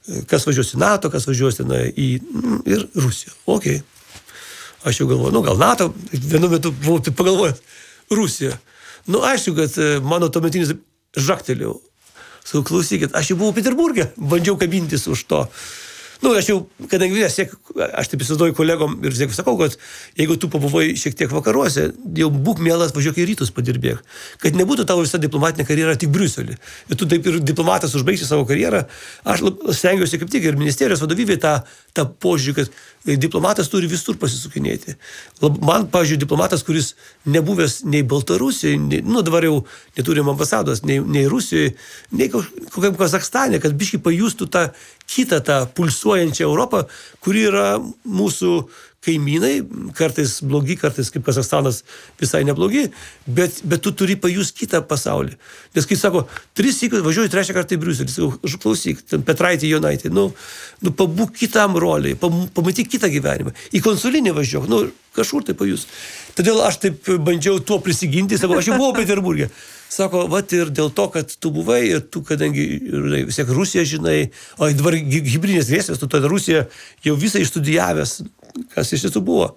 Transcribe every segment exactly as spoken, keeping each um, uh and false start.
kas važiuos į NATO, kas važiuos ten į... ir Rusija. Ok. Aš jau galvoju, nu gal NATO, vienu metu buvau taip pagalvojęs, Rusija. Nu, aišku, kad mano tuometinis žaktelėjau. Sakau, klausykit, aš jau buvau Peterburge, bandžiau kabintis už to. Nu, aš jau, kadangi vis tiek, aš taip įsivaizduoju kolegom ir tiek sakau, kad jeigu tu pabuvai šiek tiek vakaruose, jau būk mielas, važiuok į rytus padirbėk. Kad nebūtų tavo visa diplomatinė karjera tik Briuselį. Ir tu taip ir diplomatas užbaigsi savo karjerą. Aš stengiuosi kaip tik ir ministerijos vadovybė tą, tą požiūrį, kad diplomatas turi visur pasisukinėti. Man, pavyzdžiui, diplomatas, kuris nebuvęs nei Baltarusijoje, nei, nu dabar jau neturim ambasados, nei, nei Rusijoje, nei kokiam Kazakstane, kad biškai pajustų tą kitą tą pulsuojančią Europą, kuri yra mūsų kaimynai, kartais blogi, kartais kaip Kazakstanas visai neblogi, bet, bet tu turi pajus kitą pasaulį. Nes kai sako, tris sykius važiuoju trečią kartą į Briuselį, sakau, klausyk, Petraitį, Jonaitį, nu, nu pabūk kitam roliai, pamatyk kitą gyvenimą. Į konsulinį važiuok, nu, kažkur tai pajus. Todėl aš taip bandžiau tuo prisiginti, sakau, aš jau buvau Peterburge. Sako, vat ir dėl to, kad tu buvai ir tu, kadangi vis tiek Rusiją žinai, o dabar hibridinės grėsmės, tu tada Rusiją jau visą išstudijavęs, kas iš tiesų buvo.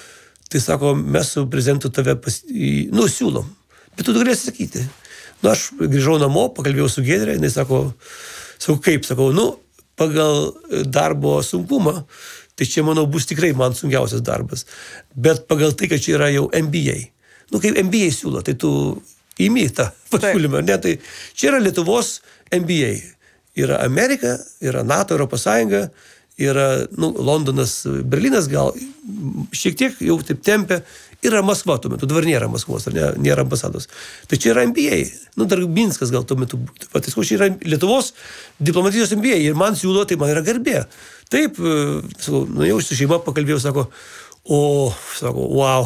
Tai sako, mes su prezidentu tave pas, į, nu, siūlom, bet tu galėsi sakyti. Nu, aš grįžau namo, pakalbėjau su Giedre, jinai sako, sakau, kaip, sakau, nu, pagal darbo sunkumą, tai čia, manau, bus tikrai man sunkiausias darbas. Bet pagal tai, kad čia yra jau M B A. Nu, kaip M B A siūlo, tai tu įmi tą pasiūlymą, ne, tai čia yra Lietuvos M B A. Yra Amerika, yra NATO, Europos Sąjunga, yra, nu, Londonas, Berlynas gal šiek tiek jau taip tempia, yra Maskva tuo metu, dabar nėra Maskvos, ar ne, nėra ambasados. Tai čia yra M B A, nu, dar Minskas gal tuo metu, tai čia yra Lietuvos diplomatijos M B A ir man siūlo, tai man yra garbė. Taip, sakau, nu, jau su šeima pakalbėjau, sako, o, sako, wow.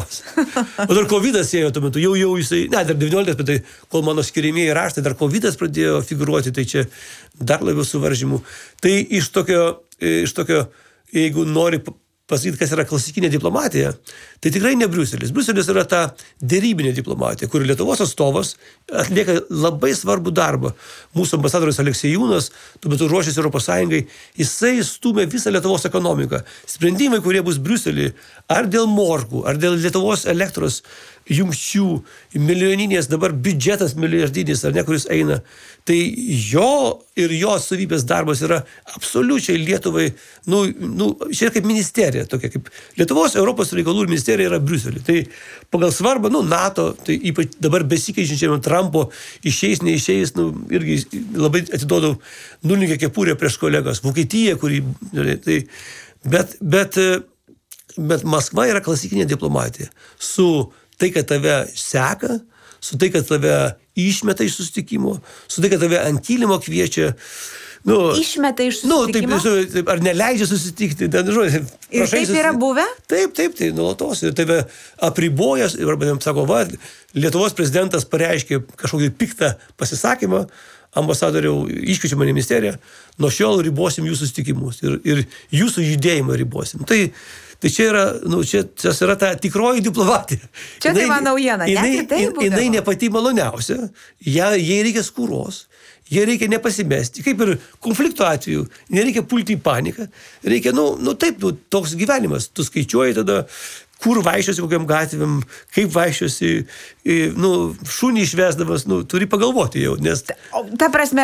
O dar kovidas ėjo tuo metu, jau, jau jisai, ne, dar devynioliktas, bet tai, kol mano skiriamieji raštai, dar kovidas pradėjo figuruoti, tai čia dar labiau suvaržymų. Tai iš tokio, iš tokio, jeigu nori pasakyti, kas yra klasikinė diplomatija, tai tikrai ne Briuselis. Briuselis yra ta dėrybinė diplomatija, kur Lietuvos atstovas atlieka labai svarbų darbą. Mūsų ambasadorius Aleksejūnas, tuo metu ruošiasi Europos Sąjungai, jisai stumia visą Lietuvos ekonomiką. Sprendimai, kurie bus Briuselį, ar dėl morkų, ar dėl Lietuvos elektros jungčių, milijoninės dabar biudžetas milijardinis, ar ne, kuris eina, tai jo ir jo atstovybės darbas yra absoliučiai Lietuvai, nu, nu, čia kaip ministerija, tokia kaip Lietuvos Europos reikalų ministerija yra Briuselį. Tai pagal svarbą, nu, NATO, tai ypač dabar besikeičiančiam Trumpo išeis, neišeis, nu, irgi labai atiduodau nulinkę kepurę prieš kolegas. Vokietija, kuri, tai, bet, bet, bet Maskva yra klasikinė diplomatija. Su tai, kad tave seka, su tai, kad tave išmeta iš susitikimo, su tai, kad tave ant kilimo kviečia. Nu, išmeta iš susitikimo? Nu, taip, taip, ar neleidžia susitikti. Ten, žodžiu, ir taip susitikti. Yra buvę? Taip, taip, tai nuolatos. Ir tave apribojas, ir arba jam sako, va, Lietuvos prezidentas pareiškė kažkokį piktą pasisakymą, ambasadoriau iškviečia mane ministeriją, nuo šiol ribosim jūsų susitikimus ir, ir jūsų judėjimą ribosim. Tai Tai čia yra, nu, čia, čia yra ta tikroji diplomatija. Čia jinai, tai man naujiena, net ir tai būdavo. Jinai ne pati maloniausia, ją, jai reikia skūros, jai reikia nepasimesti, kaip ir konflikto atveju, nereikia pulti į paniką, reikia, nu, nu taip, nu, toks gyvenimas, tu skaičiuoji tada, kur vaikščiosi, kokiam gatvėm, kaip vaikščiosi, nu, šunį išvesdamas, nu, turi pagalvoti jau, nes... O, ta prasme,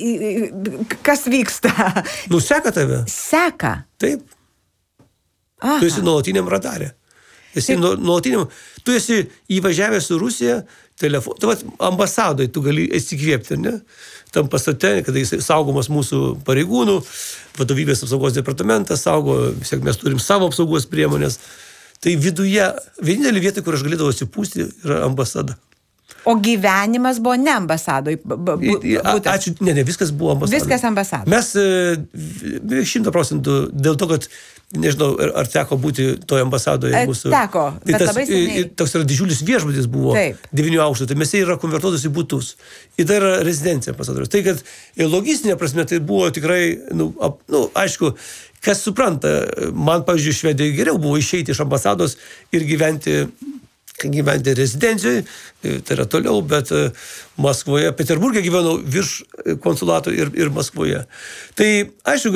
kas vyksta? Nu, seka tave. Seka? Taip. Aha. Tu esi nuolatiniam radarė. Esi nu, nuolatiniam, tu esi įvažiavęs su Rusija, telefonu, tu vat, ambasadoj tu gali įsikvėpti, ne? Tam pastate, kada jis saugomas mūsų pareigūnų, vadovybės apsaugos departamentas saugo, vis tiek mes turim savo apsaugos priemonės. Tai viduje, vienintelė vieta, kur aš galėdavau atsipūsti, yra ambasada. O gyvenimas buvo ne ambasadoj? Ačiū, ne, ne, viskas buvo ambasadoj. Viskas ambasadoj. Mes beveik šimtą procentų dėl to, kad, nežinau, ar teko būti toje ambasadoje mūsų. Teko, bet tas, labai seniai. Toks yra didžiulis viešbutis buvo, devynių aukštų, tai mes jie yra konvertuotas į butus. Ir tai yra rezidencija ambasadorius. Tai, kad logistinė prasme, tai buvo tikrai, nu, ap, nu aišku, kas supranta, man, pavyzdžiui, Švedijoje geriau buvo išeiti iš ambasados ir gyventi gyventi rezidencijoje, tai yra toliau, bet Maskvoje, Peterburge gyvenau virš konsulato ir, ir Maskvoje. Tai, aišku,